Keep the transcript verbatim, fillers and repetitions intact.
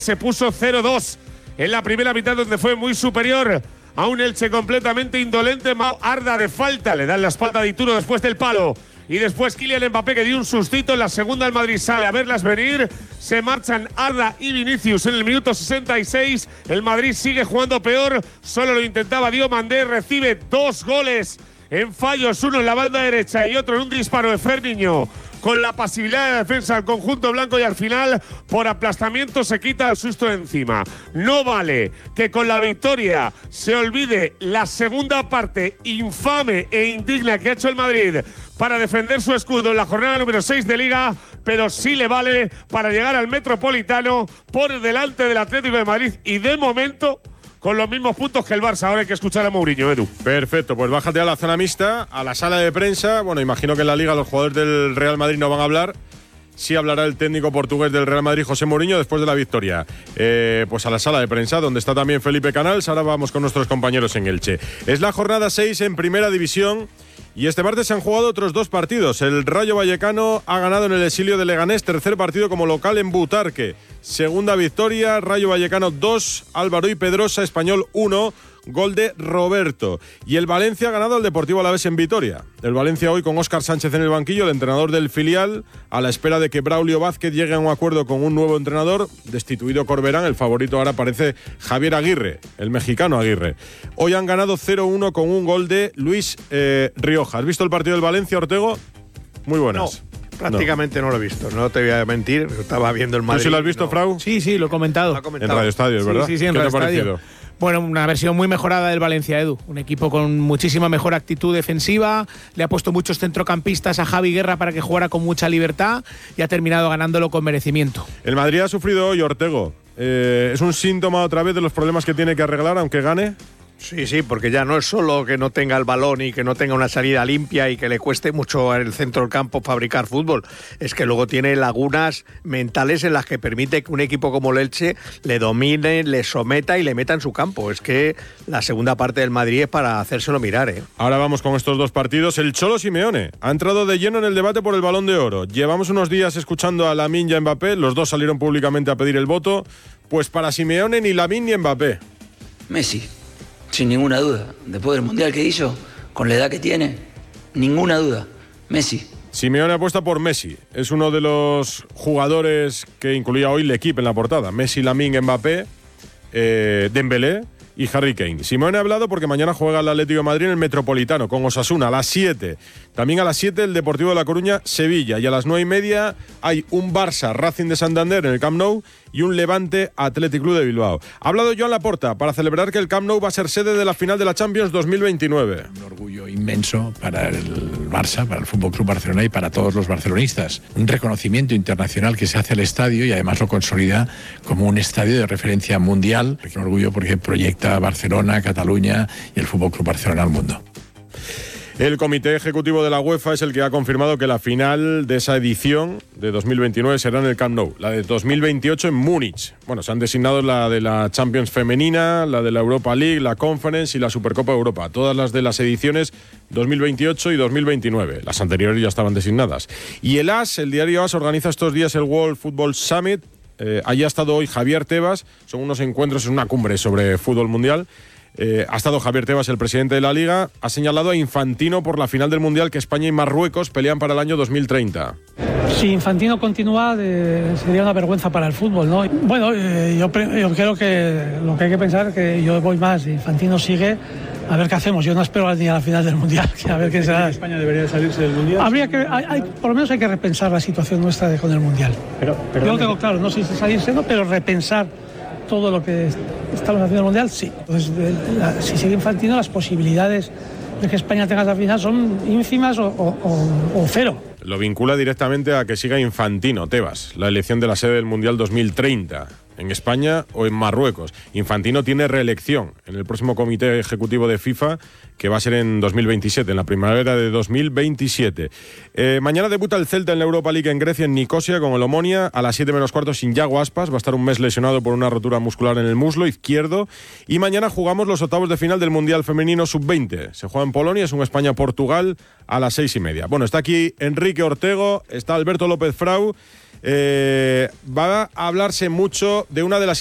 Se puso cero dos en la primera mitad, donde fue muy superior a un Elche completamente indolente. Arda de falta, le dan la espalda a Dituro después del palo. Y después Kylian Mbappé, que dio un sustito. En la segunda el Madrid sale a verlas venir. Se marchan Arda y Vinicius en el minuto sesenta y seis. El Madrid sigue jugando peor. Solo lo intentaba Diomandé. Recibe dos goles en fallos. Uno en la banda derecha y otro en un disparo de Ferniño. Con la pasividad de la defensa del conjunto blanco, y al final, por aplastamiento, se quita el susto de encima. No vale que con la victoria se olvide la segunda parte infame e indigna que ha hecho el Madrid para defender su escudo en la jornada número seis de Liga, pero sí le vale para llegar al Metropolitano por delante del Atlético de Madrid, y de momento con los mismos puntos que el Barça. Ahora hay que escuchar a Mourinho, Edu. Perfecto, pues bájate a la zona mixta, a la sala de prensa. Bueno, imagino que en la Liga los jugadores del Real Madrid no van a hablar. Sí hablará el técnico portugués del Real Madrid, José Mourinho, después de la victoria. Eh, pues a la sala de prensa, donde está también Felipe Canals. Ahora vamos con nuestros compañeros en Elche. Es la jornada seis en Primera División. Y este martes se han jugado otros dos partidos. El Rayo Vallecano ha ganado en el exilio de Leganés, tercer partido como local en Butarque. Segunda victoria, Rayo Vallecano dos, Álvaro y Pedrosa, Español uno, gol de Roberto. Y el Valencia ha ganado al Deportivo Alavés en Vitoria. El Valencia hoy con Óscar Sánchez en el banquillo, el entrenador del filial, a la espera de que Braulio Vázquez llegue a un acuerdo con un nuevo entrenador. Destituido Corberán, el favorito ahora parece Javier Aguirre, el mexicano Aguirre. Hoy han ganado cero uno con un gol de Luis eh, Rioja. ¿Has visto el partido del Valencia, Ortego? Muy buenas. No. Prácticamente no. no lo he visto, no te voy a mentir, estaba viendo el Madrid. ¿Tú sí lo has visto, no. Frau? Sí, sí, lo he comentado. Lo comentado. En Radio Estadio, ¿verdad? Sí, sí, sí, en ¿Qué Radio te ha parecido? Estadio. Bueno, una versión muy mejorada del Valencia, Edu. Un equipo con muchísima mejor actitud defensiva. Le ha puesto muchos centrocampistas a Javi Guerra para que jugara con mucha libertad y ha terminado ganándolo con merecimiento. El Madrid ha sufrido hoy, Ortego. Eh, ¿Es un síntoma otra vez de los problemas que tiene que arreglar, aunque gane? Sí, sí, porque ya no es solo que no tenga el balón y que no tenga una salida limpia y que le cueste mucho en el centro del campo fabricar fútbol. Es que luego tiene lagunas mentales en las que permite que un equipo como el Elche le domine, le someta y le meta en su campo. Es que la segunda parte del Madrid es para hacérselo mirar, ¿eh? Ahora vamos con estos dos partidos. El Cholo Simeone ha entrado de lleno en el debate por el Balón de Oro. Llevamos unos días escuchando a Lamine y a Mbappé. Los dos salieron públicamente a pedir el voto. Pues para Simeone ni Lamine ni Mbappé. Messi. Sin ninguna duda. Después del Mundial que hizo, con la edad que tiene, ninguna duda. Messi. Simeone apuesta por Messi. Es uno de los jugadores que incluía hoy el equipo en la portada. Messi, Lamine, Mbappé, eh, Dembélé y Harry Kane. Simeone ha hablado porque mañana juega el Atlético de Madrid en el Metropolitano con Osasuna a las siete. También a las siete el Deportivo de La Coruña, Sevilla. Y a las nueve y media hay un Barça Racing de Santander en el Camp Nou y un Levante Athletic Club de Bilbao. Ha hablado Joan Laporta para celebrar que el Camp Nou va a ser sede de la final de la Champions dos mil veintinueve. Un orgullo inmenso para el Barça, para el F C Barcelona y para todos los barcelonistas. Un reconocimiento internacional que se hace al estadio y además lo consolida como un estadio de referencia mundial. Un orgullo porque proyecta Barcelona, Cataluña y el F C Barcelona al mundo. El Comité Ejecutivo de la UEFA es el que ha confirmado que la final de esa edición de dos mil veintinueve será en el Camp Nou, la de dos mil veintiocho en Múnich. Bueno, se han designado la de la Champions femenina, la de la Europa League, la Conference y la Supercopa de Europa. Todas las de las ediciones dos mil veintiocho y dos mil veintinueve. Las anteriores ya estaban designadas. Y el A S, el diario A S, organiza estos días el World Football Summit. Eh, allí ha estado hoy Javier Tebas. Son unos encuentros, es una cumbre sobre fútbol mundial. Eh, ha estado Javier Tebas, el presidente de la Liga, ha señalado a Infantino por la final del Mundial que España y Marruecos pelean para el año dos mil treinta. Si Infantino continúa, de, sería una vergüenza para el fútbol, ¿no? Bueno, eh, yo, yo creo que lo que hay que pensar es que yo voy más, si Infantino sigue, a ver qué hacemos. Yo no espero ni a la final del Mundial, que a ver qué será. ¿España debería salirse del Mundial? Habría que, hay, hay, por lo menos hay que repensar la situación nuestra de, con el Mundial. Pero, yo lo tengo claro, no sé si salirse, no, pero repensar todo lo que estamos haciendo en el Mundial, sí. Entonces, la, si sigue Infantino, las posibilidades de que España tenga la final son ínfimas o, o, o, o cero. Lo vincula directamente a que siga Infantino, Tebas, la elección de la sede del Mundial dos mil treinta, en España o en Marruecos. Infantino tiene reelección en el próximo Comité Ejecutivo de FIFA, que va a ser en dos mil veintisiete, en la primavera de dos mil veintisiete. Eh, mañana debuta el Celta en la Europa League en Grecia, en Nicosia, con el Omonia, a las siete menos cuarto sin Yago Aspas. Va a estar un mes lesionado por una rotura muscular en el muslo izquierdo. Y mañana jugamos los octavos de final del Mundial Femenino sub veinte. Se juega en Polonia, es un España-Portugal a las seis y media. Bueno, está aquí Enrique Ortego, está Alberto López Frau. Eh, va a hablarse mucho de una de las